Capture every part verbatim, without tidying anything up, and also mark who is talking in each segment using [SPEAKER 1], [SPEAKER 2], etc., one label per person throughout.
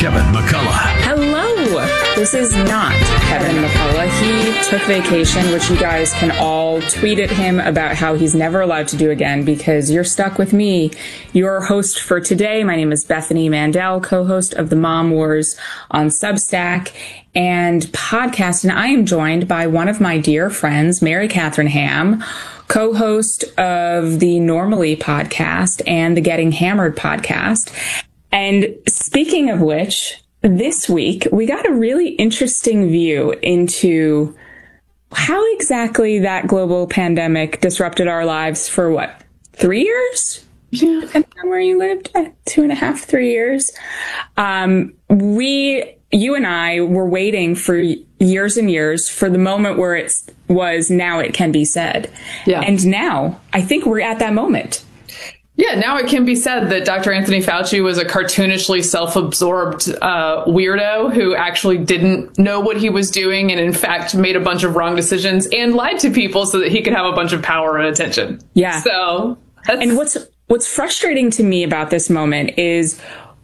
[SPEAKER 1] Kevin McCullough.
[SPEAKER 2] Hello. This is not Kevin McCullough. He took vacation, which you guys can all tweet at him about how he's never allowed to do again because you're stuck with me. Your host for today, my name is Bethany Mandel, co-host of the Mom Wars on Substack and podcast. And I am joined by one of my dear friends, Mary Catherine Ham, co-host of the Normally podcast and the Getting Hammered podcast. And speaking of which, this week, we got a really interesting view into how exactly that global pandemic disrupted our lives for what, three years? Yeah. Depending on where you lived, two and a half, three years. Um, we, you and I were waiting for years and years for the moment where it was now it can be said. Yeah. And now I think we're at that moment.
[SPEAKER 3] Yeah, now it can be said that Doctor Anthony Fauci was a cartoonishly self-absorbed uh, weirdo who actually didn't know what he was doing and, in fact, made a bunch of wrong decisions and lied to people so that he could have a bunch of power and attention.
[SPEAKER 2] Yeah.
[SPEAKER 3] So, that's...
[SPEAKER 2] and what's what's frustrating to me about this moment is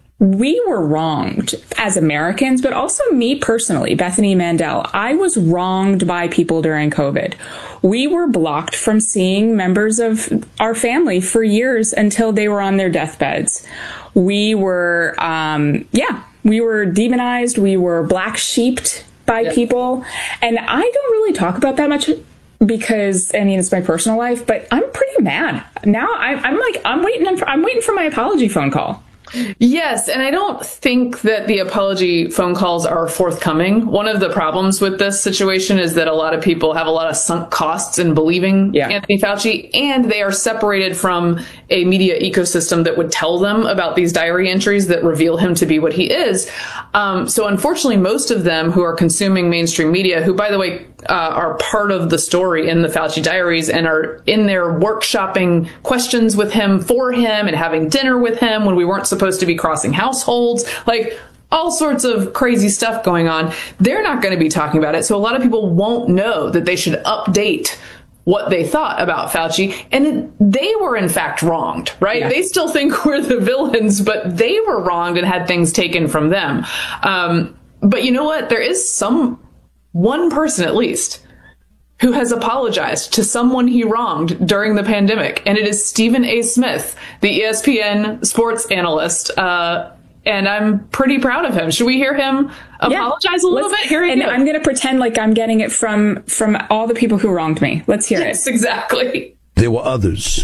[SPEAKER 2] we were wronged as Americans, but also me personally, Bethany Mandel. I was wronged by people during COVID. We were blocked from seeing members of our family for years until they were on their deathbeds. We were, um, yeah, we were demonized. We were black sheeped by yep. people. And I don't really talk about that much because, I mean, it's my personal life, but I'm pretty mad. Now I, I'm like, I'm waiting for, I'm waiting for my apology phone call.
[SPEAKER 3] Yes, and I don't think that the apology phone calls are forthcoming. One of the problems with this situation is that a lot of people have a lot of sunk costs in believing yeah. Anthony Fauci, and they are separated from a media ecosystem that would tell them about these diary entries that reveal him to be what he is. Um, so unfortunately, most of them who are consuming mainstream media, who, by the way, uh, are part of the story in the Fauci diaries and are in there workshopping questions with him for him and having dinner with him when we weren't supposed to be crossing households, like all sorts of crazy stuff going on. They're not going to be talking about it. So a lot of people won't know that they should update what they thought about Fauci. And it, they were, in fact, wronged, right? Yeah. They still think we're the villains, but they were wronged and had things taken from them. Um, but you know what? There is some one person, at least, who has apologized to someone he wronged during the pandemic. And it is Stephen A. Smith, the E S P N sports analyst. Uh, and I'm pretty proud of him. Should we hear him apologize yeah, a little bit? Here
[SPEAKER 2] and I'm going to pretend like I'm getting it from, from all the people who wronged me. Let's hear
[SPEAKER 3] yes,
[SPEAKER 2] it.
[SPEAKER 3] Yes, exactly.
[SPEAKER 1] There were others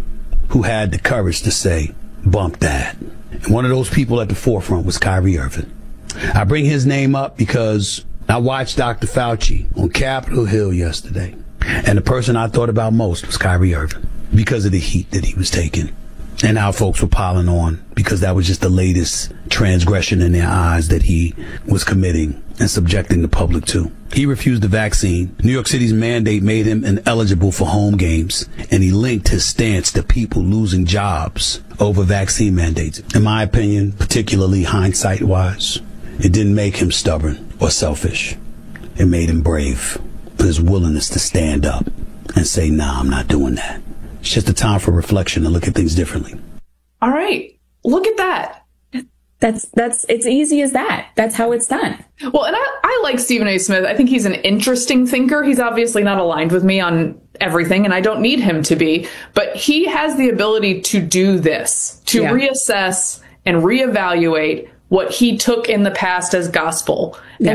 [SPEAKER 1] who had the courage to say, bump that. And one of those people at the forefront was Kyrie Irving. I bring his name up because I watched Doctor Fauci on Capitol Hill yesterday, and the person I thought about most was Kyrie Irving because of the heat that he was taking and how folks were piling on because that was just the latest transgression in their eyes that he was committing and subjecting the public to. He refused the vaccine. New York City's mandate made him ineligible for home games, and he linked his stance to people losing jobs over vaccine mandates. In my opinion, particularly hindsight-wise, it didn't make him stubborn or selfish. It made him brave for his willingness to stand up and say, nah, I'm not doing that. It's just a time for reflection and look at things differently.
[SPEAKER 3] All right. Look at that.
[SPEAKER 2] That's, that's, it's easy as that. That's how it's done.
[SPEAKER 3] Well, and I, I like Stephen A. Smith. I think he's an interesting thinker. He's obviously not aligned with me on everything, and I don't need him to be, but he has the ability to do this, to yeah. reassess and reevaluate what he took in the past as gospel. Yeah.